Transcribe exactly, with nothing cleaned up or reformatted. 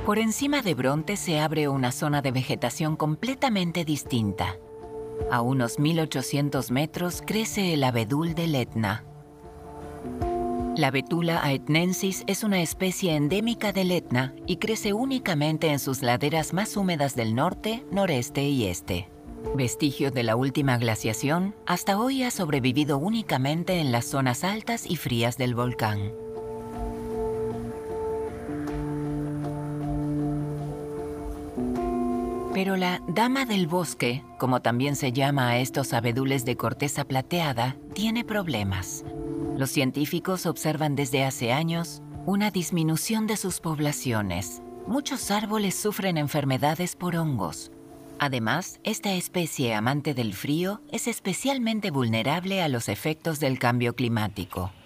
Por encima de Bronte se abre una zona de vegetación completamente distinta. A unos mil ochocientos metros crece el abedul del Etna. La Betula aetnensis es una especie endémica del Etna y crece únicamente en sus laderas más húmedas del norte, noreste y este. Vestigio de la última glaciación, hasta hoy ha sobrevivido únicamente en las zonas altas y frías del volcán. Pero la Dama del Bosque, como también se llama a estos abedules de corteza plateada, tiene problemas. Los científicos observan desde hace años una disminución de sus poblaciones. Muchos árboles sufren enfermedades por hongos. Además, esta especie amante del frío es especialmente vulnerable a los efectos del cambio climático.